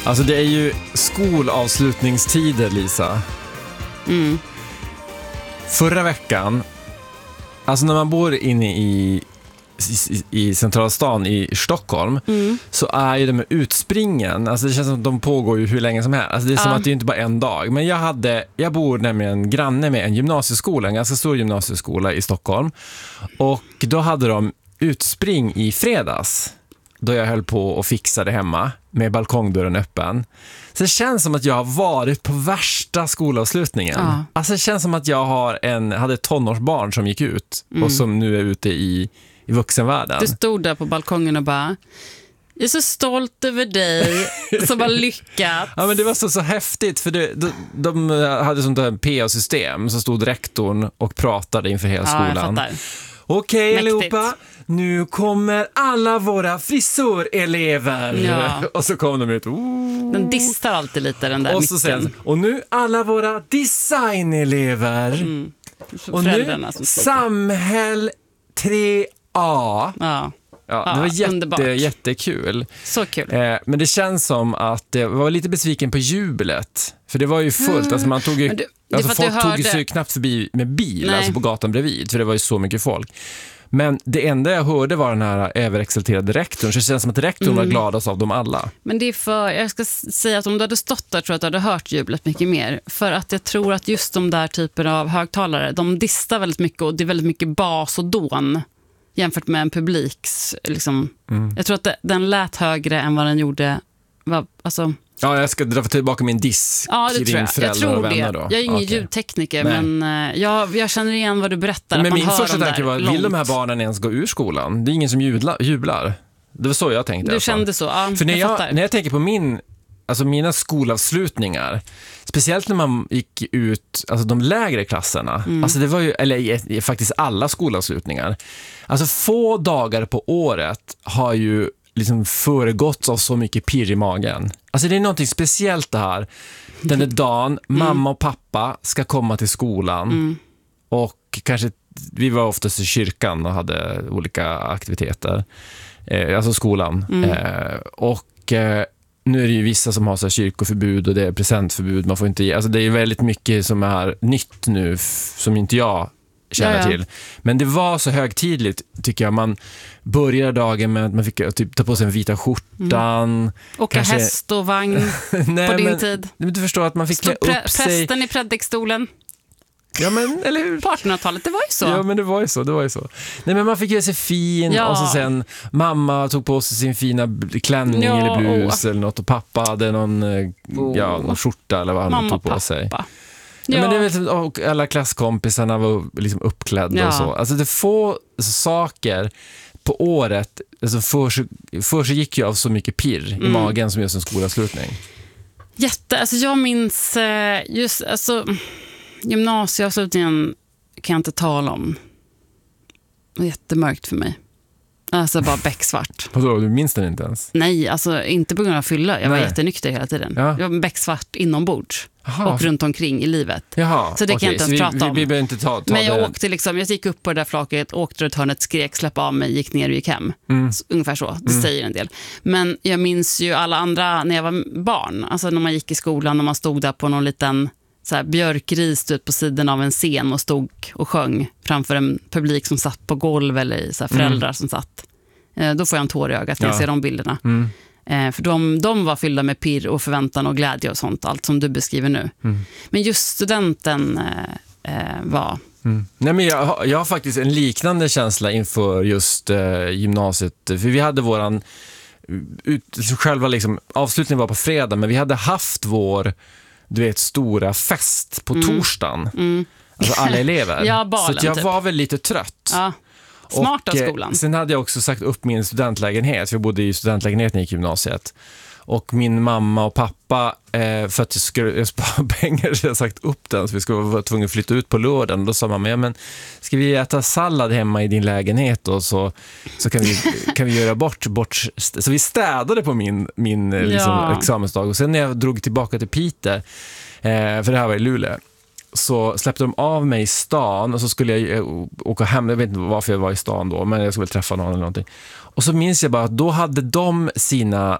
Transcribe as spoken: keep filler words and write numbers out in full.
Alltså det är ju skolavslutningstider, Lisa. Mm. Förra veckan, alltså när man bor inne i, i, i centrala stan i Stockholm, mm. så är ju de med utspringen, alltså det känns som att de pågår ju hur länge som helst. Alltså det är som ja. att det är inte bara en dag. Men jag hade, jag bor nämligen granne med en gymnasieskola, en ganska stor gymnasieskola i Stockholm. Och då hade de utspring i fredags, då jag höll på att fixa det hemma med balkongdörren öppen. Så det känns som att jag har varit på värsta skolavslutningen. Ja. Alltså det känns som att jag har en, hade ett tonårsbarn som gick ut mm. och som nu är ute i, i vuxenvärlden. Du stod där på balkongen och bara, jag är så stolt över dig som har lyckats. Ja, men det var så, så häftigt för det, de, de hade sånt där P A-system, så stod rektorn och pratade inför hela skolan. Ja, jag fattar. Okej, allihopa, nu kommer alla våra frisörelever. Ja. Och så kom de ut. Oh. Den distar alltid lite, den där och micken. Så sen, och nu alla våra designelever. Mm. Och nu samhäll tre A. Ja. Ja, det ja, var jätte, underbart. jättekul. Så kul. Eh, men det känns som att jag var lite besviken på jublet. För det var ju fullt. Mm. Alltså man tog ju, du, alltså folk hörde... tog sig knappt förbi med bil. Nej. Alltså på gatan bredvid. För det var ju så mycket folk. Men det enda jag hörde var den här överexalterade rektorn. Så det känns som att rektorn mm. var gladast av dem alla. Men det är för, jag ska säga att om du hade stått där tror jag att du hade hört jublet mycket mer. För att jag tror att just de där typer av högtalare, de distar väldigt mycket och det är väldigt mycket bas och dån. Jämfört med en publiks liksom, mm. jag tror att det, den lät högre än vad den gjorde var, alltså... Ja, jag ska dra tillbaka min diss. Ja, det tror jag. Jag tror det. Då. Jag är ingen okay. ljudtekniker, Nej. men uh, jag, jag känner igen vad du berättar. Men att man min hör första tanke var, långt. Vill de här barnen ens gå ur skolan? Det är ingen som jubla, jublar. Det var så jag tänkte. Du kände så, ja. För när jag, jag, när jag tänker på min, alltså mina skolavslutningar, speciellt när man gick ut, alltså de lägre klasserna, mm. alltså det var ju, eller faktiskt alla skolavslutningar, alltså få dagar på året har ju liksom föregåtts av så mycket pirr i magen. Alltså det är någonting speciellt det här. Den där dagen, mm. mamma och pappa ska komma till skolan mm. och kanske, vi var oftast i kyrkan och hade olika aktiviteter, eh, alltså skolan. Mm. Eh, och eh, nu är det ju vissa som har så här kyrkoförbud och det är presentförbud. Man får inte ge, alltså det är väldigt mycket som är nytt nu f- som inte jag känner ja, ja. till. Men det var så högtidligt tycker jag. Man började dagen med att man fick typ ta på sig en vita skjortan. Mm. Åka kanske... häst och vagn Nej, på din men, tid. Du förstår att man fick klä pre- upp sig. Prästen i predikstolen. Ja, men, eller hur? På artonhundratalet, det var ju så. Ja, men det var ju så, det var ju så. Nej, men man fick göra sig fin ja. och så sen mamma tog på sig sin fina klänning ja. eller blus eller något och pappa hade någon, oh. ja, någon skjorta eller vad han mamma, tog på pappa. sig. Ja. Ja, men det är väl, och alla klasskompisarna var liksom uppklädda ja. och så. Alltså det få saker på året, alltså för, för så gick ju av så mycket pirr mm. i magen som just en skolavslutning. Jätte, alltså jag minns just, alltså gymnasieavslutningen kan jag inte tala om. Det var jättemörkt för mig. Alltså bara becksvart. Vadå, du minns den inte ens? Nej, alltså inte på grund av fylla. Jag var Nej. jättenykter hela tiden. Ja. Jag var becksvart inombords. Aha. Och runt omkring i livet. Jaha, så det okay. kan jag inte ens vi, prata om. Vi, vi inte ta, ta Men jag det. åkte liksom, jag gick upp på det där flaket, åkte runt hörnet, skrek, släpp av mig, gick ner och gick hem. Mm. Så, ungefär så, det mm. säger en del. Men jag minns ju alla andra när jag var barn. Alltså när man gick i skolan och man stod där på någon liten så här, björkris ut på sidan av en scen och stod och sjöng framför en publik som satt på golv eller så här, föräldrar mm. som satt. Eh, då får jag en tår i ögat när jag ja. ser de bilderna. Mm. Eh, för de, de var fyllda med pirr och förväntan och glädje och sånt, allt som du beskriver nu. Mm. Men just studenten eh, eh, var... Mm. Nej, men jag, har, jag har faktiskt en liknande känsla inför just eh, gymnasiet. För vi hade våran... Ut, själva liksom, avslutningen var på fredag, men vi hade haft vår, du vet, stora fest på mm. torsdagen. Mm. Alltså alla elever. Ja, balen, så att jag typ. var väl lite trött. Ja. Smart av skolan. Och sen hade jag också sagt upp min studentlägenhet. För jag bodde i studentlägenheten i gymnasiet. Och min mamma och pappa, eh, för att jag skulle spara pengar, så jag sagt upp den. Så vi skulle vara tvungna att flytta ut på lördagen. Och då sa mamma, ja men ska vi äta sallad hemma i din lägenhet då, så, så kan, vi, kan vi göra bort, bort... Så vi städade på min, min liksom, ja. examensdag. Och sen när jag drog tillbaka till Piteå, eh, för det här var i Luleå, så släppte de av mig i stan och så skulle jag åka hem. Jag vet inte varför jag var i stan då, men jag skulle träffa någon eller någonting. Och så minns jag bara att då hade de sina